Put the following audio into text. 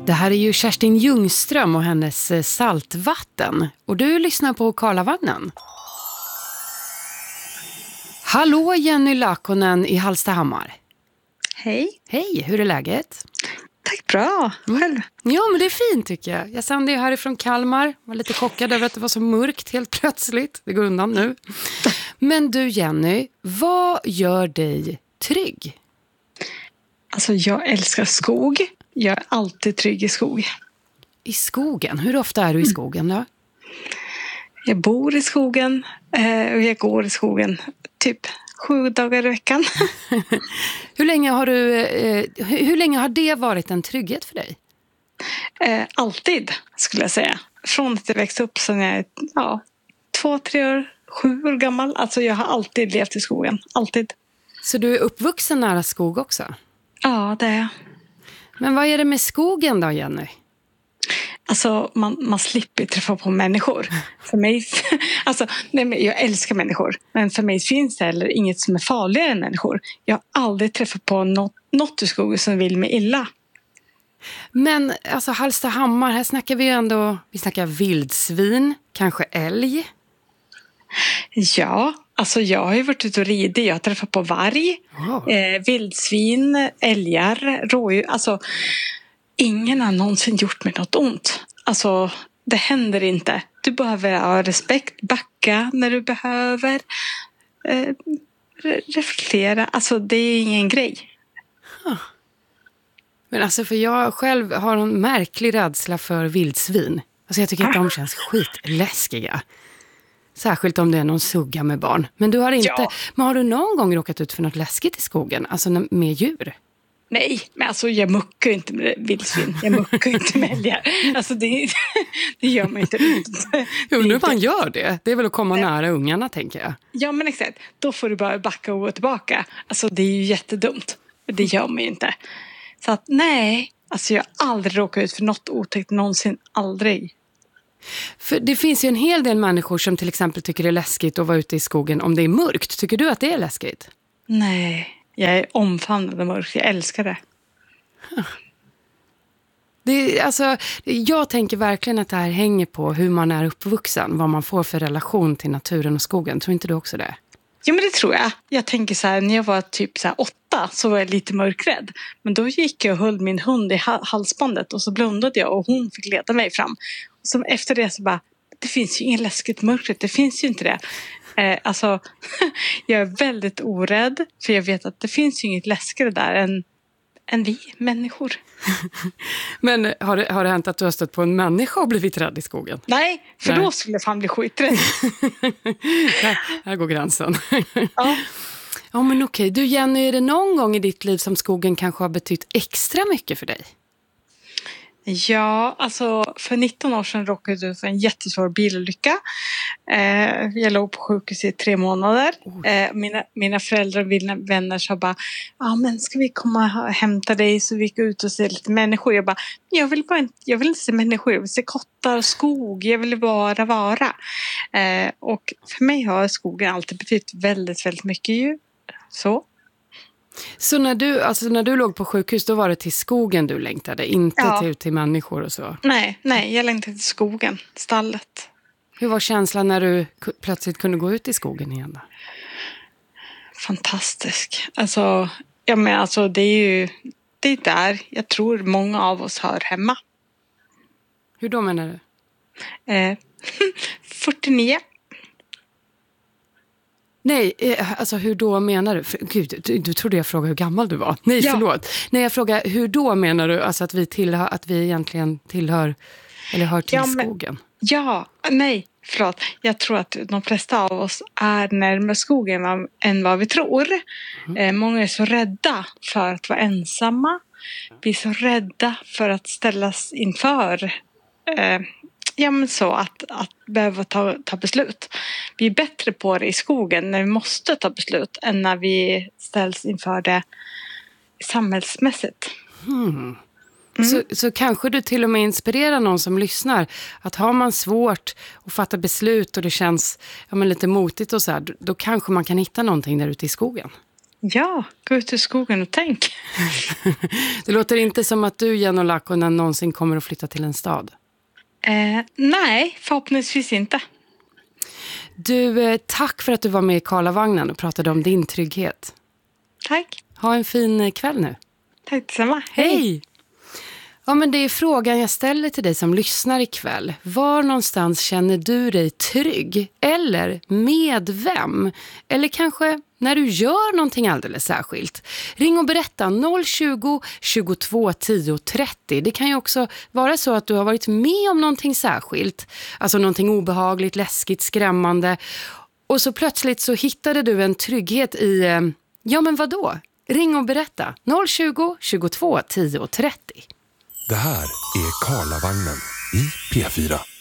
Det här är ju Kerstin Ljungström och hennes Saltvatten. Och du lyssnar på Karlavagnen. Hallå Jenny Lakonen i Hallstahammar. Hej. Hej, hur är läget? Tack, bra. Själv? Ja, men det är fint tycker jag. Jag sände ju härifrån Kalmar. Var lite chockad över att det var så mörkt helt plötsligt. Det går undan nu. Men du Jenny, vad gör dig trygg? Alltså jag älskar skog. Jag är alltid trygg i skog. I skogen? Hur ofta är du i skogen då? Jag bor i skogen och jag går i skogen typ 7 dagar i veckan. Hur länge har det varit en trygghet för dig? Alltid skulle jag säga. Från att jag växte upp sedan jag är 2-3 år, 7 år gammal. Alltså jag har alltid levt i skogen. Alltid. Så du är uppvuxen nära skog också? Ja, det är jag. Men vad är det med skogen då, Jenny? Alltså man slipper träffa på människor. För mig, jag älskar människor. Men för mig finns det heller inget som är farligare än människor. Jag har aldrig träffat på något i skogen som vill mig illa. Men alltså Hallstahammar, här snackar vi ju ändå, vi snackar vildsvin, kanske älg. Ja, alltså jag har ju varit ute och ridit. Jag har träffat på varg, vildsvin, älgar, rådjur. Alltså ingen har någonsin gjort mig något ont. Alltså det händer inte. Du behöver ha respekt, backa när du behöver. Reflektera, alltså det är ingen grej. Men alltså för jag själv har en märklig rädsla för vildsvin. Alltså jag tycker att de känns skitläskiga. Särskilt om det är någon sugga med barn. Men du har inte. Ja. Men har du någon gång råkat ut för något läskigt i skogen? Alltså med djur? Nej, men alltså jag muckar inte med vildsvin. Jag muckar inte med älgar. Alltså det gör man inte. Jo, nu man gör det. Det är väl att komma nära ungarna, tänker jag. Ja, men exakt. Då får du bara backa och gå tillbaka. Alltså det är ju jättedumt. Det gör man ju inte. Så att nej, alltså jag har aldrig råkat ut för något otäckt. Någonsin, aldrig. För det finns ju en hel del människor som till exempel tycker det är läskigt att vara ute i skogen om det är mörkt. Tycker du att det är läskigt? Nej, jag är omfamnad av mörkt. Jag älskar det. Jag tänker verkligen att det här hänger på hur man är uppvuxen. Vad man får för relation till naturen och skogen. Tror inte du också det? Ja, men det tror jag. Jag tänker så här, när jag var typ så här 8 så var jag lite mörkrädd. Men då gick jag och höll min hund i halsbandet och så blundade jag och hon fick leda mig fram. Och så efter det så bara, det finns ju inget läskigt mörkret, det finns ju inte det. Alltså, jag är väldigt orädd för jag vet att det finns ju inget läskigare där än vi människor. Men har det hänt att du har stött på en människa och blivit rädd i skogen? Nej, för då skulle jag fan bli skiträdd. Här går gränsen. Ja. Ja, men okej. Du Jenny, är det någon gång i ditt liv som skogen kanske har betytt extra mycket för dig? Ja, alltså för 19 år sedan råkade jag ut för en jättesvår bilolycka. Jag låg på sjukhus i 3 månader. Mina föräldrar och mina vänner sa bara, men ska vi komma och hämta dig så vi gick ut och se lite människor? Jag bara, jag vill inte se människor, jag vill se kottar och skog, jag vill bara vara. Och för mig har skogen alltid betytt väldigt, väldigt mycket ju. Så när du låg på sjukhus, då var det till skogen du längtade, inte till människor och så? Nej, jag längtade till skogen, stallet. Hur var känslan när du plötsligt kunde gå ut i skogen igen då? Fantastisk. Alltså, det är där jag tror många av oss hör hemma. Hur då menar du? 49. Nej, alltså hur då menar du? Gud, du trodde jag frågade hur gammal du var. Nej, förlåt. Nej, jag frågar hur då menar du alltså att vi egentligen tillhör eller hör till skogen? Förlåt. Jag tror att de flesta av oss är närmare skogen än vad vi tror. Många är så rädda för att vara ensamma. Vi är så rädda för att ställas inför så att behöva ta beslut. Vi är bättre på det i skogen när vi måste ta beslut än när vi ställs inför det samhällsmässigt. Så kanske du till och med inspirerar någon som lyssnar att har man svårt att fatta beslut och det känns lite motigt och så här, då kanske man kan hitta någonting där ute i skogen. Ja, gå ut i skogen och tänk. Det låter inte som att du, Jenny Laakkonen, någonsin kommer att flytta till en stad. Nej, förhoppningsvis inte. Du, tack för att du var med i Karlavagnen och pratade om din trygghet. Tack. Ha en fin kväll nu. Tack detsamma. Hej! Ja, men det är frågan jag ställer till dig som lyssnar ikväll. Var någonstans känner du dig trygg? Eller med vem? Eller kanske när du gör någonting alldeles särskilt? Ring och berätta 020 22 10 30. Det kan ju också vara så att du har varit med om någonting särskilt. Alltså någonting obehagligt, läskigt, skrämmande. Och så plötsligt så hittade du en trygghet i... Ja, men vadå? Ring och berätta 020 22 10 30. Det här är Karlavagnen i P4.